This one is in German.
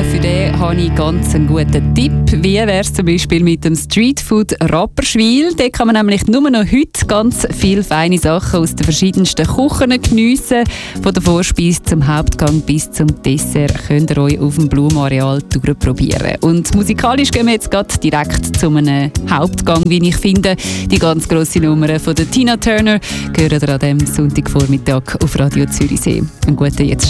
für den habe ich ganz einen guten Tipp. Wie wäre es zum Beispiel mit dem Streetfood Rapperswil? Dort kann man nämlich nur noch heute ganz viele feine Sachen aus den verschiedensten Küchen geniessen. Von der Vorspeise zum Hauptgang bis zum Dessert könnt ihr euch auf dem Blumenareal durchprobieren. Und musikalisch gehen wir jetzt gerade direkt zu einem Hauptgang, wie ich finde. Die ganz grosse Nummer von der Tina Turner hören ihr an diesem Sonntagvormittag auf Radio Zürichsee. Einen guten jetzt